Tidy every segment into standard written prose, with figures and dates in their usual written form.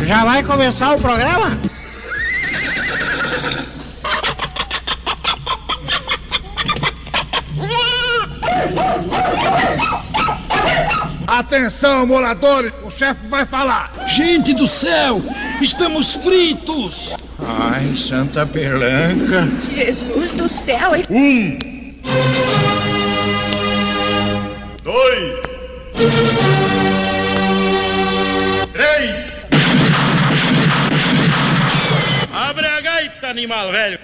Já vai começar o programa? Atenção, moradores, o chefe vai falar. Gente do céu, estamos fritos. Ai, Santa Perlanca. Jesus do céu, hein? 1, 2, 3. Abre a gaita, animal velho.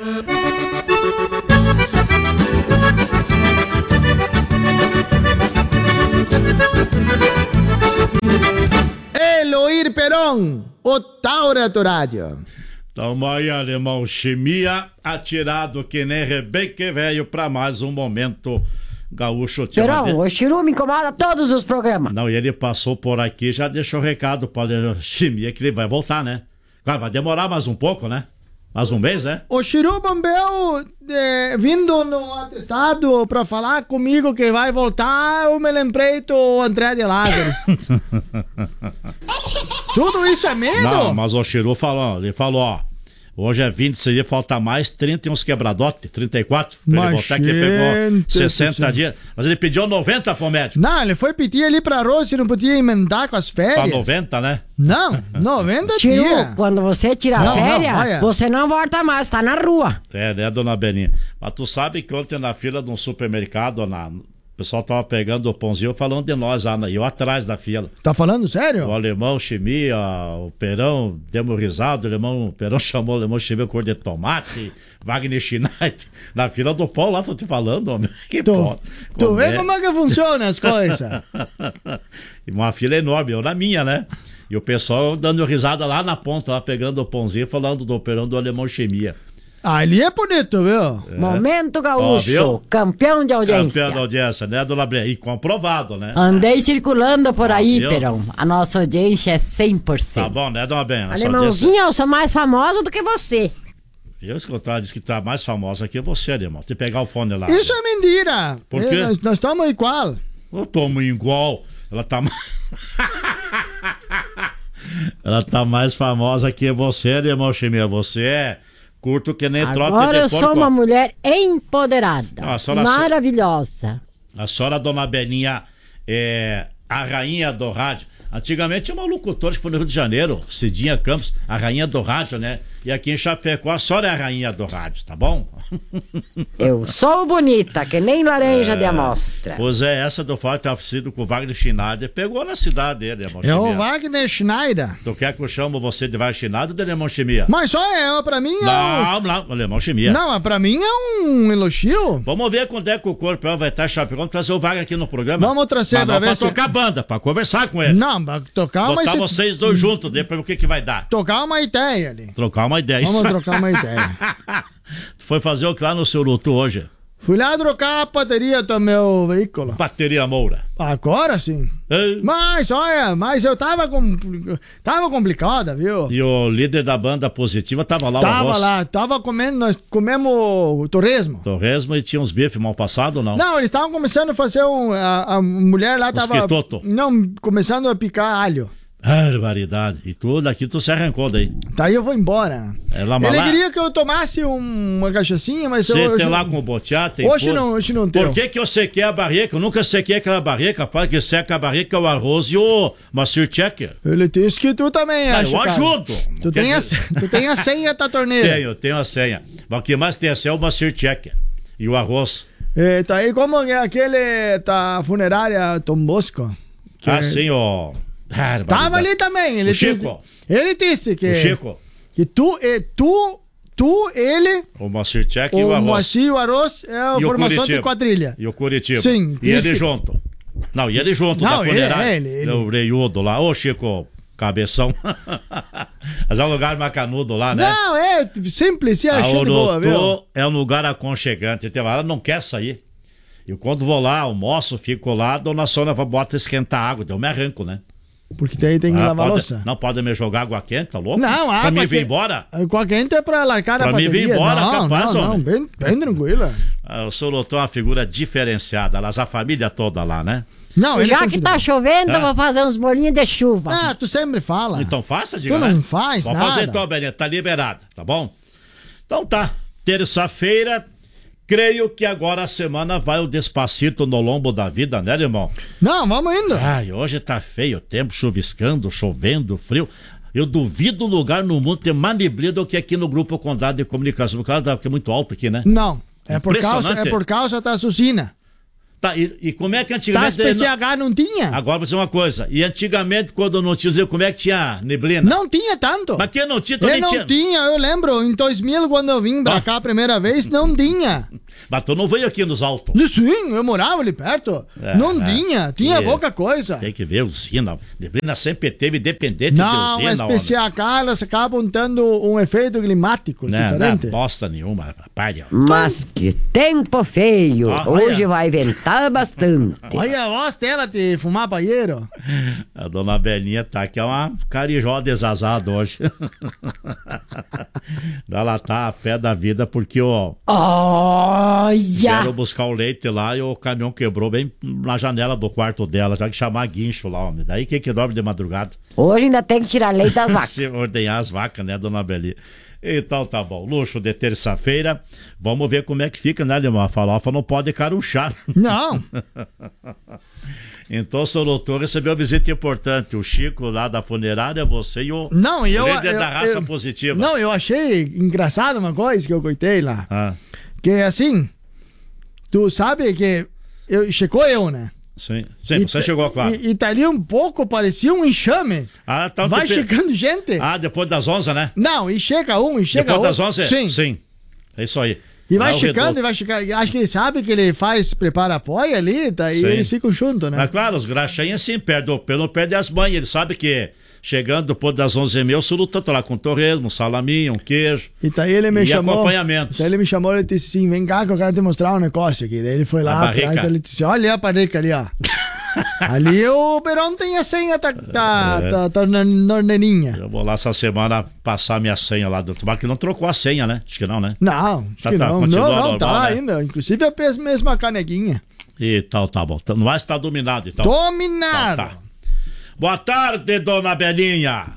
Eloir Peron, o Taura do Rádio. Tamo aí, alemão, chimia atirado que nem Rebeque velho pra mais um momento gaúcho. Perão, o Chiru me incomoda todos os programas. Não, e ele passou por aqui, já deixou o recado para chimia que ele vai voltar, né? Vai demorar mais um pouco, né? Mais um mês, né? O Chiru Bombeu vindo no atestado pra falar comigo que vai voltar, eu me lembrei do André de Lázaro. Tudo isso é medo? Não, mas o Chiru falou, ele falou, ó, hoje é 20, seria falta mais 30 e uns quebradotes, 34, pra ele voltar, que ele pegou 60 dias. Mas ele pediu 90 pro médico. Não, ele foi pedir ali pra Rose, não podia emendar com as férias. Pra 90, né? Não, 90 Chiru, dias. quando você tira férias, você não volta mais, tá na rua. É, né, dona Beninha? Mas tu sabe que ontem na fila de um supermercado, o pessoal tava pegando o pãozinho falando de nós lá, eu atrás da fila. Tá falando sério? O alemão chimia, o Perão, demos risada, o Perão chamou o alemão chimia cor de tomate, Wagner Schneider, na fila do pão lá, tô te falando, homem. Que pão. Tu vê como é que funciona as coisas. E uma fila enorme, eu na minha, né? E o pessoal dando risada lá na ponta, lá pegando o pãozinho, falando do Perão do alemão chimia. Ah, ele é bonito, viu? É. Momento gaúcho, campeão de audiência. Campeão de audiência, né, dona Bre? E comprovado, né? Andei circulando por aí, viu? Perão. A nossa audiência é 100%. Tá bom, né, dona Bre? Alemãozinho, eu sou mais famoso do que você. Eu escutei, disse que tá mais famosa que você, alemão. Tem que pegar o fone lá. Isso é mentira. Por quê? Nós estamos igual. Eu tomo igual. Ela tá Ela tá mais famosa que você, alemão chimia. Você é curto que nem troca de porco. Agora eu sou uma mulher empoderada, maravilhosa. A senhora, dona Beninha, é a rainha do rádio. Antigamente tinha uma locutora que foi no Rio de Janeiro, Cidinha Campos, a rainha do rádio, né? E aqui em Chapecó, a senhora é a rainha do rádio, tá bom? Eu sou bonita, que nem laranja de amostra. Pois é, essa do fato ter sido com o Wagner Schneider, pegou na cidade dele, irmão. É o Wagner Schneider. Tu quer que eu chamo você de Wagner Schneider ou de Alemão Chimia? Mas só pra mim é Não, Alemão Chimia. Não, mas pra mim é um elogio. Vamos ver quando é que o corpo vai estar Chapecó. Vamos trazer o Wagner aqui no programa. Vamos trazer pra ver pra tocar banda, pra conversar com ele. Não, pra tocar uma ideia. Botar vocês dois juntos, ver pra o que vai dar. Tocar uma ideia ali. Trocar uma ideia. Vamos trocar uma ideia. Tu foi fazer o que lá no seu luto hoje? Fui lá trocar a bateria do meu veículo. Bateria Moura. Agora sim. Mas, olha, eu tava complicada, viu? E o líder da banda Positiva tava lá, tava comendo, nós comemos torresmo. Torresmo e tinha uns bifes mal passados ou não? Não, eles estavam começando a fazer a mulher lá tava... Mosquitoto. Não, começando a picar alho. Barbaridade. E tu daqui tu se arrancou daí. Daí eu vou embora. Ele queria que eu tomasse uma cachaçinha, mas você tem lá com o botear, tem hoje não tem. Por que eu sequei a barrica? Eu nunca sequei aquela barrica, rapaz, que seca a barrica é o arroz e o Massir Checker. Ele disse que tu também acha, eu ajudo. Tu tem a senha da torneira. Tenho a senha. Mas o que mais tem a senha é o Massir Checker. E o arroz. Tá aí como aquele da funerária Tom Bosco. Sim, ó. Tava ali também. Ele Chico. Ele disse que... O Chico. Que tu, ele... O Moacir Cheque e o arroz. O Moacir e o arroz é a formação de quadrilha. E o Curitiba. Sim. E ele junto. Não, e ele junto da funerária. Ele. O Reiudo lá. Ô, Chico, cabeção. Mas é um lugar macanudo lá, né? Não, é simples e achei de boa, viu? É um lugar aconchegante. Ela não quer sair. E quando vou lá, almoço, fico lá, a dona Sônia bota esquentar água. Eu me arranco, né? Porque daí tem que lavar a pode, louça. não pode me jogar água quente, tá louco? Não, pra água mim vir quente. embora? Água quente é pra largar Pra a mim bateria. vir embora, capaz, não, homem. bem tranquila. O seu Lotão é uma figura diferenciada, aliás, a família toda lá, né? Não, ele Já que continua. tá chovendo, eu vou fazer uns bolinhos de chuva. Ah, tu sempre fala. Então faça, diga, Tu né? não faz Vamos nada. fazer então, Belinha, tá liberada, tá bom? Então tá, terça-feira, creio que agora a semana vai o Despacito no lombo da vida, né, irmão? Não, vamos indo. Ai, hoje tá feio o tempo, chuviscando, chovendo, frio. Eu duvido lugar no mundo ter mais neblina do que aqui no Grupo Condado de Comunicação, porque é muito alto aqui, né? Não, é por Impressionante. causa da Sucina. Tá, e como é que Tá, antigamente... PCH não tinha? Agora vou dizer uma coisa, e antigamente quando não tinha, como é que tinha neblina? Não tinha tanto. Mas que não tinha, tu Eu nem não tinha, eu lembro, em 2000, quando eu vim pra cá a primeira vez, não tinha. Mas tu não veio aqui nos altos. Sim, eu morava ali perto. Não tinha pouca coisa. Tem que ver usina. Neblina sempre teve independente Não, de mas usina. PCH, elas acabam tendo um efeito climático Não, diferente. não, bosta nenhuma, rapaz. Mas que tempo feio. Ah, Hoje olha. vai ventar bastante. Olha a voz dela de fumar banheiro. A dona Belinha tá aqui, é uma carijó desazada hoje. Ela tá a pé da vida porque, ó, Olha! vieram buscar o leite lá e o caminhão quebrou bem na janela do quarto dela, já que chamar guincho lá, homem. Daí quem que dorme de madrugada? Hoje ainda tem que tirar leite das vacas. Se ordenhar as vacas, né, dona Belinha? Então tá bom, luxo de terça-feira. Vamos ver como é que fica, né, Limão? A farofa não pode carunchar. Não. Então o seu doutor recebeu uma visita importante. O Chico lá da funerária, você e o Não, eu. líder da raça positiva. Não, eu achei engraçado uma coisa que eu coitei lá. Ah, Que assim, tu sabe que chegou eu, né? sim, você chegou, claro. E tá ali um pouco, parecia um enxame. Ah, então Vai chegando gente. Ah, depois das 11, né? Não, e chega um, e chega Depois outro. das 11? Sim. É isso aí. E vai Lá o chegando, redondo. e vai chegando. Acho que ele sabe que ele prepara apoio ali, tá? E Sim. eles ficam juntos, né? Mas claro, os graxinhos assim, não perde as mães. Ele sabe que chegando depois das 11h30, o Suru tá lá com torresmo, um salaminho, um queijo. E daí ele me E chamou. acompanhamentos. Daí ele me chamou e disse assim: vem cá que eu quero te mostrar um negócio aqui. Daí ele foi lá, barrica. atrás, ele disse: olha a barrica ali, ó. Ali o Perón tem a senha, tá na ordeninha. Eu vou lá essa semana passar minha senha lá do Tomara que não trocou a senha, né? Acho que não, né? Não, acho que não. continua Não, normal, tá lá né? ainda. Inclusive a mesma canequinha. E tal, tá bom. Não vai estar dominado, então. Dominado. Tá. Boa tarde, dona Belinha.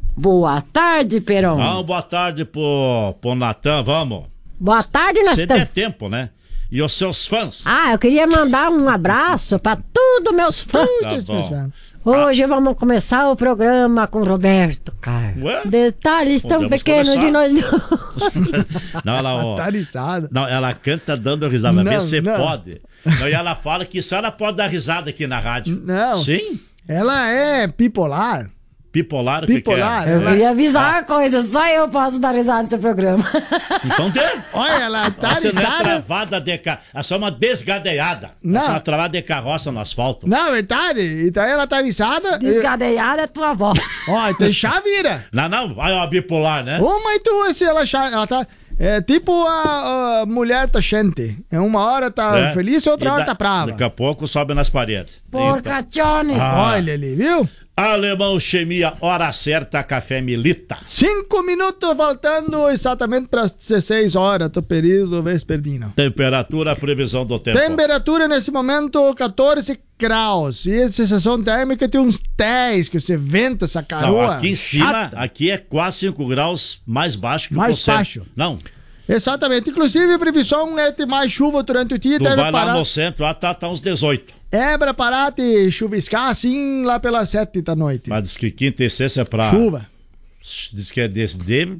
Boa tarde, Peron. Vamos, boa tarde pro Natan, vamos. Boa tarde, nós Se der estamos. tempo, né? E os seus fãs. Ah, eu queria mandar um abraço pra todos meus fãs. Tá bom. Hoje vamos começar o programa com Roberto Carlos. Ué? Detalhes tão Podemos pequenos começar. de nós dois. Não, ela, ó, Tarizada. não, ela canta dando risada, Não, vê se não. pode. Não, e ela fala que só ela pode dar risada aqui na rádio. Não. Sim? Ela é bipolar. Bipolar, Bipolar, o que que é? Eu queria avisar uma coisa, só eu posso dar risada nesse programa. Então dê. Olha, ela tá Você não é tarizada. travada de carroça. Essa é uma desgadeada. Não. Essa é uma travada de carroça no asfalto. Não, é verdade. Então ela tá tarizada. Desgadeada é tua avó. Ó, tem chavira. Não. Aí, ó, bipolar, né? Uma e tu, assim, ela tá. É tipo a mulher taxante. É uma hora tá É. feliz, outra E hora tá brava. Daqui a pouco sobe nas paredes. Porcachones. Olha ali, viu? Alemão Chemia, hora certa, café Milita. 5 minutos faltando exatamente para as 16 horas do período vespertino. Temperatura, previsão do tempo. Temperatura nesse momento 14 graus. E a sensação térmica tem uns 10, que você venta essa Não, caroa. aqui em cima, chata. aqui é quase 5 graus mais baixo que Mais você. baixo. Não, Exatamente. Inclusive, a previsão é de mais chuva durante o dia. tu Deve vai lá parar. no centro, lá tá uns 18. É pra parar de chuviscar assim lá pelas 7 da noite. Mas diz que quinta e sexta é pra... Chuva. Diz que é de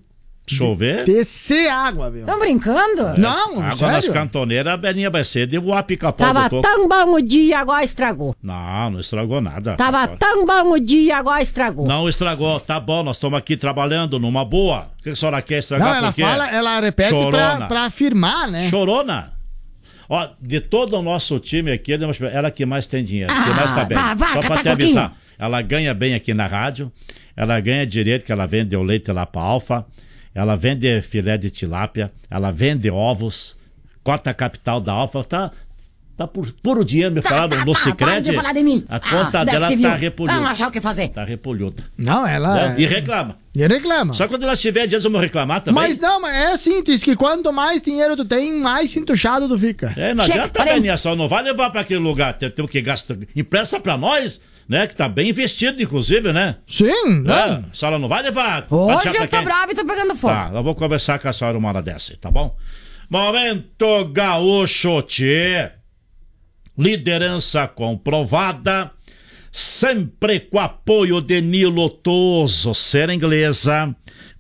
chover. Descer água, viu? Tão brincando? Não, Água nas sério? cantoneiras, a Belinha vai ser de voar pica-pau Tava do toco. tão bom o dia, agora estragou. Não estragou nada. Tava tão bom o dia, agora estragou. Não estragou, tá bom, nós estamos aqui trabalhando numa boa. O que a senhora quer estragar? Não, ela por quê? fala, ela repete Chorona. pra afirmar, né? Chorona. Ó, de todo o nosso time aqui, ela que mais tem dinheiro, que mais tá bem. vai, Só pra te catacotinho. avisar. Ela ganha bem aqui na rádio, ela ganha direito que ela vende o leite lá pra Alfa, ela vende filé de tilápia, ela vende ovos, cota capital da Alfa, tá Tá por puro dinheiro, me falaram no Sicredi. Para de falar de mim. A conta Beto dela Civil. tá repolhuda. Vamos achar o que fazer. Tá repolhuda. Não, ela... E reclama. E reclama. Só quando ela estiver diante, vamos reclamar também. Mas não, mas é assim, diz que quanto mais dinheiro tu tem, mais entuchado tu fica. Não Chega, adianta, paremos. Beninha, só não vai levar pra aquele lugar. Tem que gastar. Empresta pra nós, né? Que tá bem investido, inclusive, né? Sim, não. A senhora não vai levar. Vai Hoje deixar pra eu tô quem? brava e tô pegando fogo. Tá, eu vou conversar com a senhora uma hora dessa, tá bom? Momento Gaúcho Tchê. Liderança comprovada, sempre com apoio de Nilo Toso, Serra Inglesa,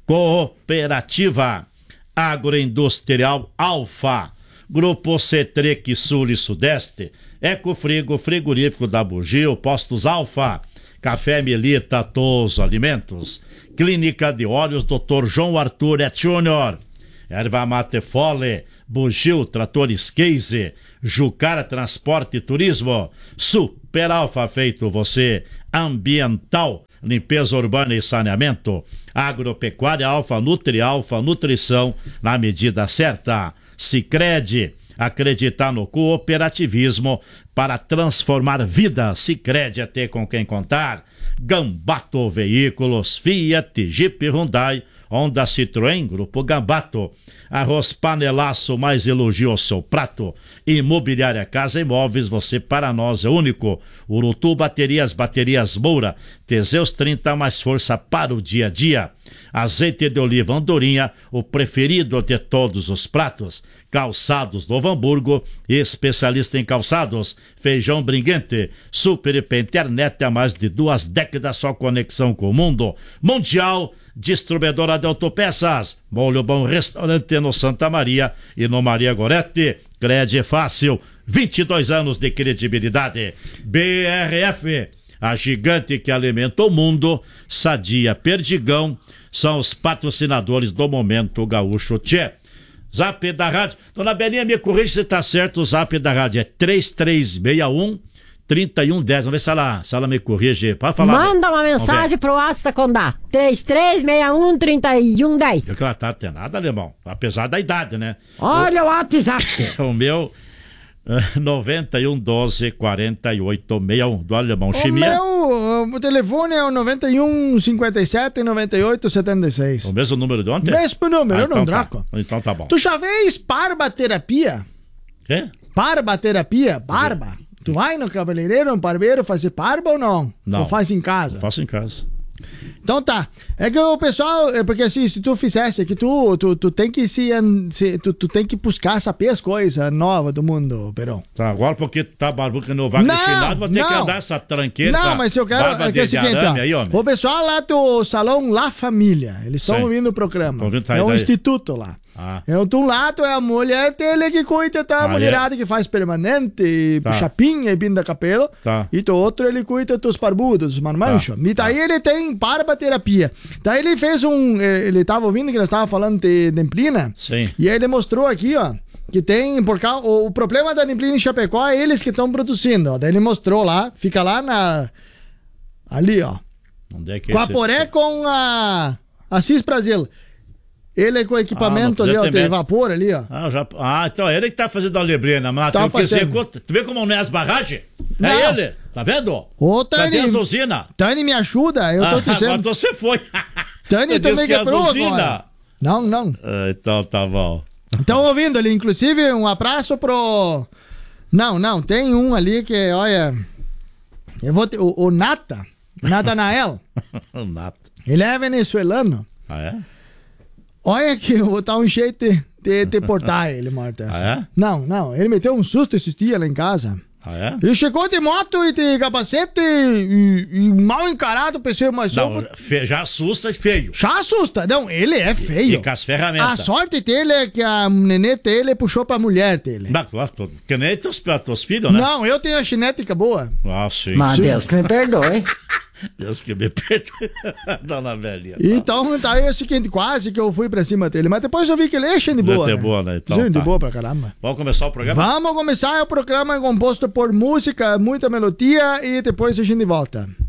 Cooperativa Agroindustrial Alfa, Grupo Cetrec Sul e Sudeste, Ecofrigo, Frigorífico da Bugio, Postos Alfa, Café Melita Toso Alimentos, Clínica de Óleos Dr. João Arthur Júnior, Erva Mate Fole, Bugio Tratores Case, Jucara Transporte e Turismo, Super Alfa Feito Você, Ambiental, Limpeza Urbana e Saneamento, Agropecuária Alfa Nutrição na medida certa, Sicredi, acreditar no cooperativismo para transformar vidas, Sicredi é ter com quem contar, Gambato Veículos, Fiat, Jeep, Hyundai, Honda, Citroën, Grupo Gambato, Arroz Panelaço, mais elogio ao seu prato, Imobiliária Casa Imóveis, você para nós é único, Urutu Baterias Moura, Teseus 30, mais força para o dia a dia, Azeite de Oliva Andorinha, o preferido de todos os pratos, Calçados Novo Hamburgo, especialista em calçados, Feijão Briguente, Super IP Internet há mais de 2 décadas, só conexão com o mundo, Mundial, Distribuidora de Autopeças, Molho Bom Restaurante no Santa Maria e no Maria Goretti, Crede Fácil, 22 anos de credibilidade, BRF, a gigante que alimenta o mundo, Sadia Perdigão, são os patrocinadores do Momento Gaúcho Tchê. Zap da rádio, dona Belinha, me corrija se tá certo, o zap da rádio é 3361-3110, vamos ver se ela me corrige, pode falar. Manda uma mensagem pro Asta Condá, 3361-3110. Eu que ela tá atenada, alemão, apesar da idade, né? Olha o WhatsApp. O meu 9112-4861 do alemão Chimia. O telefone é o 9157-9876. O mesmo número de ontem? Mesmo número, eu não draco. Então tá bom. Tu já fez barbaterapia? Quê? Barbaterapia? Barba? Tu vai no cabeleireiro, no barbeiro fazer barba ou não? Não. Ou faz em casa? Eu faço em casa. Então tá. É que o pessoal, porque assim, se tu fizesse, é que tu tem que tu tem que buscar saber as coisas novas do mundo, Perão. Tá, agora porque tá barbuca no vaca chinado, vou ter que andar essa tranqueira, não, mas eu quero, barba é que é o seguinte, ó, aí, homem. o pessoal lá do Salão La Família, eles estão Sim. ouvindo o programa. Tão ouvindo, tá é aí um daí. instituto lá. Ah. É, de um lado é a mulher dele que cuida da mulherada que faz permanente, Tá. chapinha e pinta cabelo. Tá. E do outro ele cuida dos barbudos, dos marmanchos. Tá. E daí ele tem barbaterapia. Daí ele fez ele tava ouvindo que nós tava falando de Nemplina. Sim. E aí ele mostrou aqui, ó, que tem, por causa, o problema da Nemplina em Chapecó é eles que estão produzindo, ó. Daí ele mostrou lá, fica lá ali, ó. Onde é que Com é a Poré com a Cis Brasil. Ele é com o equipamento ali, ó, tem vapor ali, ó. Então é ele que tá fazendo a lebrina, mas Tá tem que fazendo. executa. Tu vê como não é as barragens? Não. É ele, tá vendo? Ô, Tani, Cadê as usinas? Tani, me ajuda, eu tô dizendo. Agora você foi. Tani, Eu também disse que as quebrou usinas. agora. Não. Então tá bom. Estão ouvindo ali, inclusive um abraço pro... Não, tem um ali que, olha... Eu vou o Natanael, Nada. ele é venezuelano. Ah, é? Olha que eu vou dar um jeito de deportar ele, Marta. Ah, é? Não, ele meteu um susto esses dias lá em casa. Ah, é? Ele chegou de moto e de capacete e mal encarado, pensei, mas Não, já assusta e feio. já assusta. Não, ele é feio. E com as A ferramentas. sorte dele é que a nenê dele puxou pra mulher dele. Mas, que nem teus filhos, né? Não, eu tenho a genética boa. Ah, sim. Mas sim. Deus que me perdoe. Deus que me perdoe. Dona Belinha. Então, daí é o seguinte, quase que eu fui pra cima dele. Mas depois eu vi que ele é gente boa. Gente né? boa, né? Então, Gente tá. boa pra caramba. Vamos começar o programa? Vamos começar, o programa é composto por música, muita melodia e depois a gente volta.